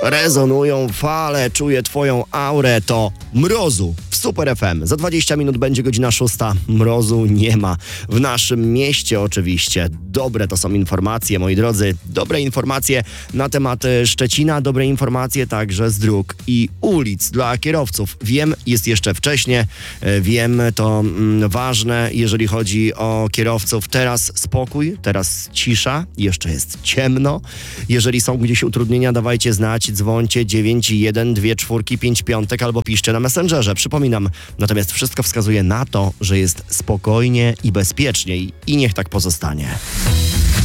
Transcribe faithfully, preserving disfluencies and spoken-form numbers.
Rezonują fale, czuję twoją aurę, to mrozu w Super F M. Za dwadzieścia minut będzie godzina szósta. Mrozu nie ma. W naszym mieście oczywiście. Dobre to są informacje, moi drodzy. Dobre informacje na temat Szczecina, dobre informacje także z dróg i ulic dla kierowców. Wiem, jest jeszcze wcześnie, wiem, to mm, ważne, jeżeli chodzi o kierowców. Teraz spokój, teraz cisza, jeszcze jest ciemno. Jeżeli są gdzieś utrudnienia, dawajcie znać, dzwońcie dziewięć jeden dwa cztery pięć pięć albo piszcie na Messengerze. Przypominam, natomiast wszystko wskazuje na to, że jest spokojnie i bezpiecznie i, i niech tak pozostanie.